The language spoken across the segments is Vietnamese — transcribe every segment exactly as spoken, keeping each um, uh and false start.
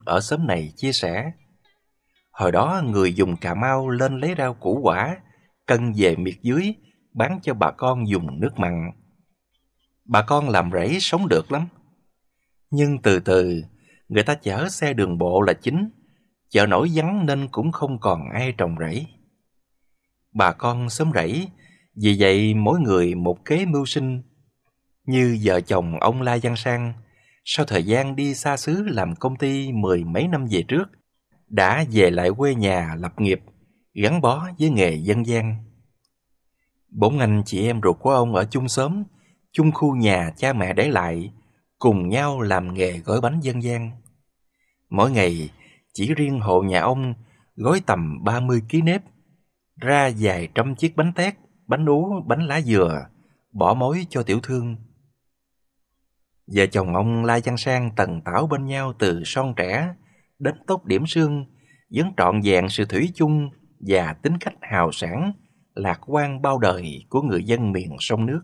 ở xóm này chia sẻ. Hồi đó người dùng Cà Mau lên lấy rau củ quả, cân về miệt dưới, bán cho bà con dùng nước mặn. Bà con làm rẫy sống được lắm. Nhưng từ từ, người ta chở xe đường bộ là chính, chợ nổi vắng nên cũng không còn ai trồng rẫy. Bà con xóm rẫy, vì vậy mỗi người một kế mưu sinh. Như vợ chồng ông La Văn Sang, sau thời gian đi xa xứ làm công ty mười mấy năm về trước, đã về lại quê nhà lập nghiệp, gắn bó với nghề dân gian. Bốn anh chị em ruột của ông ở chung xóm, chung khu nhà cha mẹ để lại, cùng nhau làm nghề gói bánh dân gian. Mỗi ngày, chỉ riêng hộ nhà ông gói tầm ba mươi ký nếp, ra vài trăm chiếc bánh tét, bánh ú, bánh lá dừa, bỏ mối cho tiểu thương. Vợ chồng ông La Văn Sang tần tảo bên nhau từ son trẻ đến tóc điểm sương, vẫn trọn vẹn sự thủy chung và tính cách hào sảng, lạc quan bao đời của người dân miền sông nước.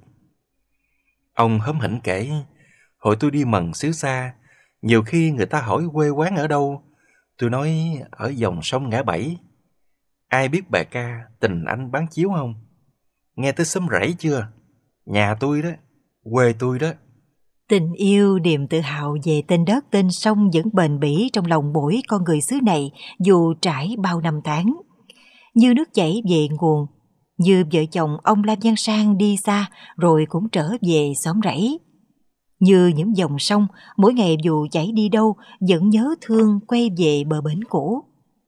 Ông hớm hỉnh kể, hồi tôi đi mần xứ xa, nhiều khi người ta hỏi quê quán ở đâu, tôi nói ở dòng sông Ngã Bảy. Ai biết bài ca Tình Anh Bán Chiếu không? Nghe tới xóm rẫy chưa? Nhà tôi đó, quê tôi đó. Tình yêu, niềm tự hào về tên đất tên sông vẫn bền bỉ trong lòng mỗi con người xứ này dù trải bao năm tháng. Như nước chảy về nguồn, như vợ chồng ông La Văn Sang đi xa rồi cũng trở về xóm rẫy. Như những dòng sông, mỗi ngày dù chảy đi đâu vẫn nhớ thương quay về bờ bến cũ.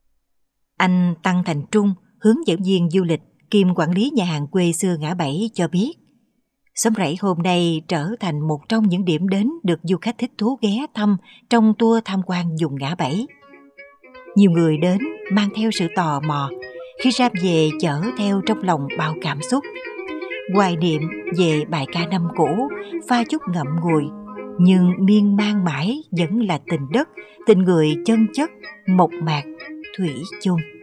Anh Tăng Thành Trung, hướng dẫn viên du lịch kiêm quản lý nhà hàng quê xưa Ngã Bảy cho biết, xóm rẫy hôm nay trở thành một trong những điểm đến được du khách thích thú ghé thăm trong tour tham quan vùng Ngã Bảy. Nhiều người đến mang theo sự tò mò, khi ra về chở theo trong lòng bao cảm xúc. Hoài niệm về bài ca năm cũ, pha chút ngậm ngùi, nhưng miên man mãi vẫn là tình đất, tình người chân chất, mộc mạc, thủy chung.